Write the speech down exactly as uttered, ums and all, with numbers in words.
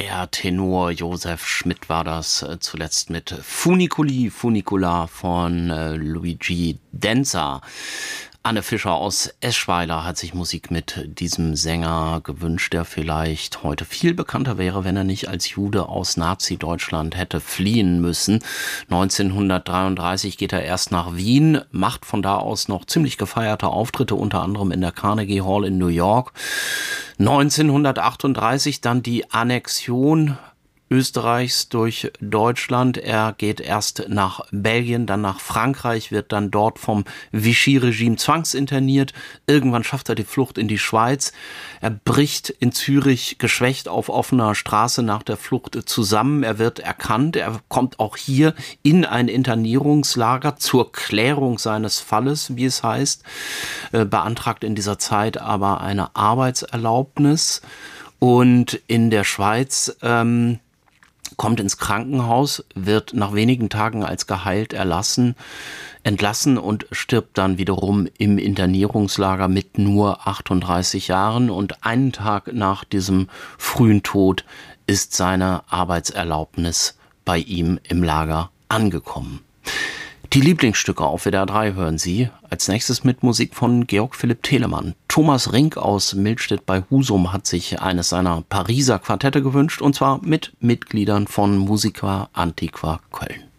Der Tenor Josef Schmidt war das, äh, zuletzt mit Funiculi Funicular von äh, Luigi Denza. Anne Fischer aus Eschweiler hat sich Musik mit diesem Sänger gewünscht, der vielleicht heute viel bekannter wäre, wenn er nicht als Jude aus Nazi-Deutschland hätte fliehen müssen. neunzehnhundertdreiunddreißig geht er erst nach Wien, macht von da aus noch ziemlich gefeierte Auftritte, unter anderem in der Carnegie Hall in New York. neunzehnhundertachtunddreißig dann die Annexion Österreichs durch Deutschland. Er geht erst nach Belgien, dann nach Frankreich, wird dann dort vom Vichy-Regime zwangsinterniert. Irgendwann schafft er die Flucht in die Schweiz. Er bricht in Zürich geschwächt auf offener Straße nach der Flucht zusammen. Er wird erkannt. Er kommt auch hier in ein Internierungslager zur Klärung seines Falles, wie es heißt. Er beantragt in dieser Zeit aber eine Arbeitserlaubnis. Und in der Schweiz ähm, kommt ins Krankenhaus, wird nach wenigen Tagen als geheilt erlassen, entlassen und stirbt dann wiederum im Internierungslager mit nur achtunddreißig Jahren. Und einen Tag nach diesem frühen Tod ist seine Arbeitserlaubnis bei ihm im Lager angekommen. Die Lieblingsstücke auf W D R drei hören Sie als nächstes mit Musik von Georg Philipp Telemann. Thomas Rink aus Milstedt bei Husum hat sich eines seiner Pariser Quartette gewünscht, und zwar mit Mitgliedern von Musica Antiqua Köln.